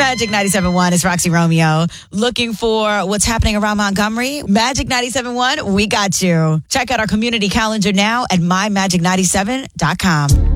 Magic 97.1 is Roxy Romeo. Looking for what's happening around Montgomery? Magic 97.1, we got you. Check out our community calendar now at mymagic97.com.